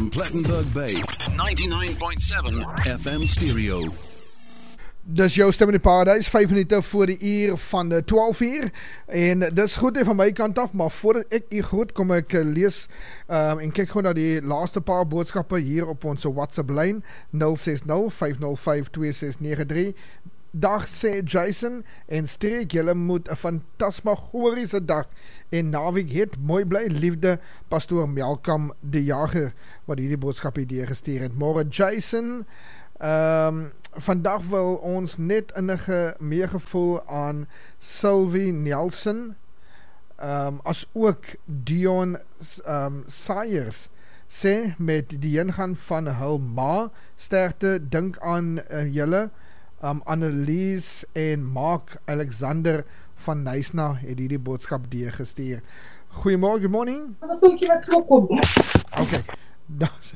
from Plettenberg Bay, 99.7 FM stereo. Dis jou stem in die paradijs, 5 minute voor die uur van de 12 uur, en dis goed van my kant af, maar voordat ek u groet, kom ek lees en kyk gewoon na die laaste paar boodskappe hier op ons WhatsApp lyn, 060-505-2693. Dag sê Jason, en streek, julle moet 'n fantasmagoriese dag en naweek het, mooi bly, liefde, pastoor Melkam de Jager, wat hierdie boodskap hier gestuur het. Môre Jason, vandag wil ons net innige meegevoel aan Sylvie Nelson, as ook Dion Sayers, sê met die ingaan van hul ma, sterkte, dink aan julle, Annelies en Mark Alexander van Nysna het hierdie boodskap deurgestuur. Goeiemôre, good morning. Okay, dan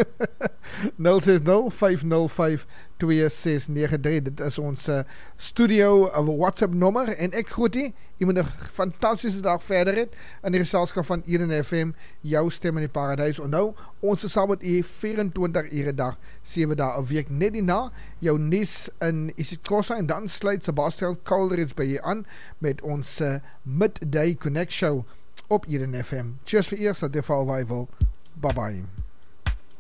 060-505-2693. Dit is ons studio WhatsApp nommer en ek groet u. U moet 'n fantastische dag verder het in die geselskap van Eden FM, jou stem in die paradijs. Onthou, ons is saam met u 24 ure dag, 7 dae 'n week. Net hierna jou nuus in isiXhosa en dan sluit Sebastian Coleridge by je aan met ons Midday Connect show op Eden FM. Cheers vir eers, dat die val wij wil. Bye bye.